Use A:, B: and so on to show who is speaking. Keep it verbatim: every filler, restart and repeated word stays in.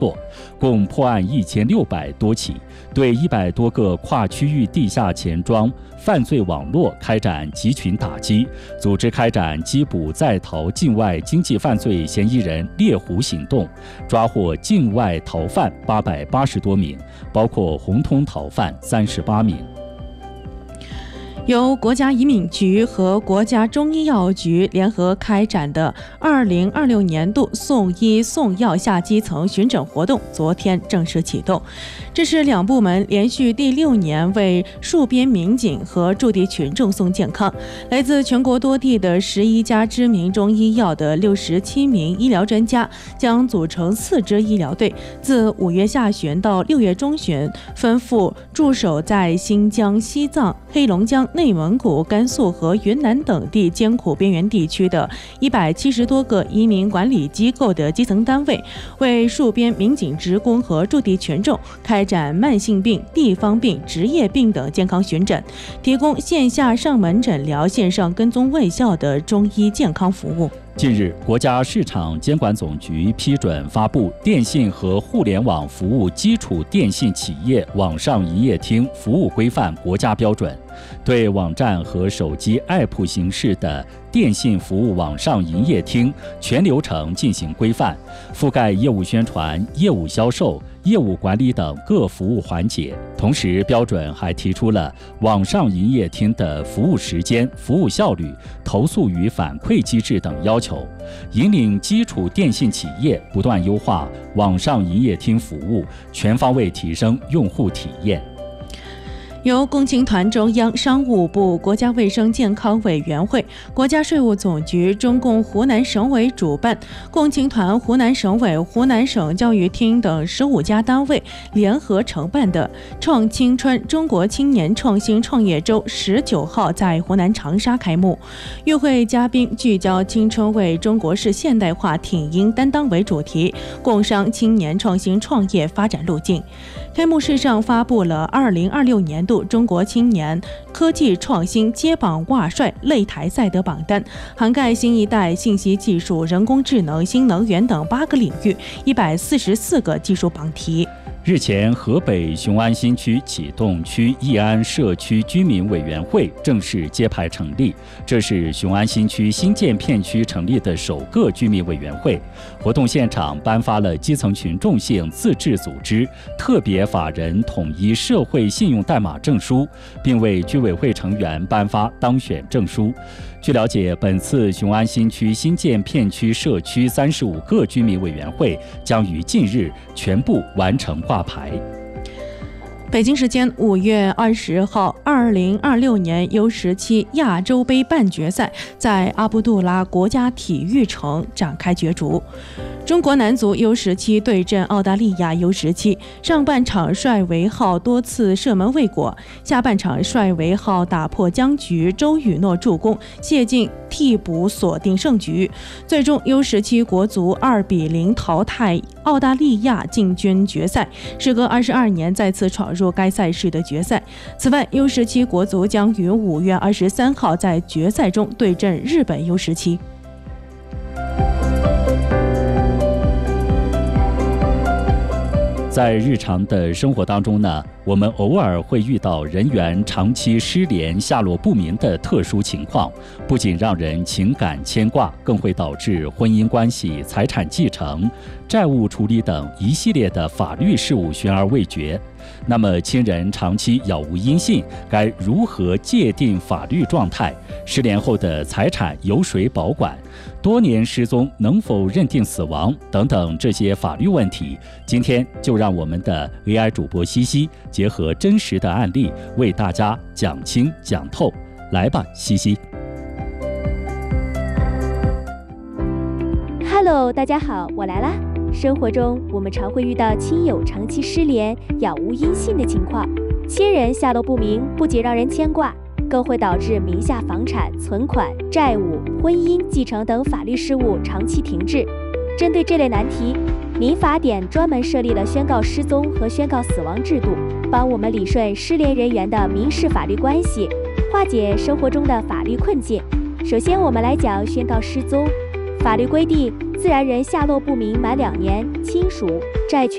A: 作，共破案一千六百多起，对一百多个跨区域地下钱庄犯罪网络开展集群打击，组织开展缉捕在逃境外经济犯罪嫌疑人猎狐行动，抓获境外逃犯八百八十多名，包括红通逃犯三十八名。
B: 由国家移民局和国家中医药局联合开展的二零二六年度送医送药下基层巡诊活动昨天正式启动。这是两部门连续第六年为戍边民警和驻地群众送健康。来自全国多地的十一家知名中医药的六十七名医疗专家将组成四支医疗队，自五月下旬到六月中旬，分赴驻守在新疆、西藏、黑龙江、内蒙古、甘肃和云南等地艰苦边缘地区的一百七十多个移民管理机构的基层单位，为戍边民警职工和驻地群众开展慢性病、地方病、职业病等健康巡诊，提供线下上门诊疗、线上跟踪卫校的中医健康服务。
A: 近日，国家市场监管总局批准发布《电信和互联网服务基础电信企业网上营业厅服务规范国家标准》，对网站和手机 A P P 形式的电信服务网上营业厅全流程进行规范，覆盖业务宣传、业务销售、业务管理等各服务环节。同时，标准还提出了网上营业厅的服务时间、服务效率、投诉与反馈机制等要求，引领基础电信企业不断优化网上营业厅服务，全方位提升用户体验。
B: 由共青团中央、商务部、国家卫生健康委员会、国家税务总局、中共湖南省委主办，共青团湖南省委、湖南省教育厅等十五家单位联合承办的创青春中国青年创新创业周十九号在湖南长沙开幕。与会嘉宾聚焦青春为中国式现代化挺膺担当为主题，共商青年创新创业发展路径。开幕式上发布了二零二六年度中国青年科技创新接榜挂帅擂台赛的榜单，涵盖新一代信息技术、人工智能、新能源等八个领域，一百四十四个技术榜题。
A: 日前，河北雄安新区启动区义安社区居民委员会正式揭牌成立，这是雄安新区新建片区成立的首个居民委员会。活动现场颁发了基层群众性自治组织特别法人统一社会信用代码证书，并为居委会成员颁发当选证书。据了解，本次雄安新区新建片区社区三十五个居民委员会将于近日全部完成挂牌。
B: 北京时间五月二十号，二零二六年 U 十七亚洲杯半决赛在阿卜杜拉国家体育城展开角逐。中国男足 U 十七对阵澳大利亚 U 十七，上半场帅维浩多次射门未果，下半场帅维浩打破僵局，周雨诺助攻，谢晋替补锁定胜局。最终 U 十七国足二比零淘汰澳大利亚，进军决赛，时隔二十二年再次闯入该赛事的决赛。此外 U 十七国足将于五月二十三号在决赛中对阵日本 U 十七。
A: 在日常的生活当中呢，我们偶尔会遇到人员长期失联、下落不明的特殊情况，不仅让人情感牵挂，更会导致婚姻关系、财产继承、债务处理等一系列的法律事务悬而未决。那么，亲人长期杳无音信，该如何界定法律状态？失联后的财产由谁保管？多年失踪能否认定死亡？等等这些法律问题，今天就让我们的 A I 主播西西结合真实的案例，为大家讲清讲透。来吧，西西。
C: Hello， 大家好，我来啦。生活中，我们常会遇到亲友长期失联、杳无音信的情况，亲人下落不明，不仅让人牵挂，更会导致名下房产、存款、债务、婚姻、继承等法律事务长期停滞。针对这类难题，民法典专门设立了宣告失踪和宣告死亡制度，帮我们理顺失联人员的民事法律关系，化解生活中的法律困境。首先，我们来讲宣告失踪。法律规定，自然人下落不明满两年，亲属、债权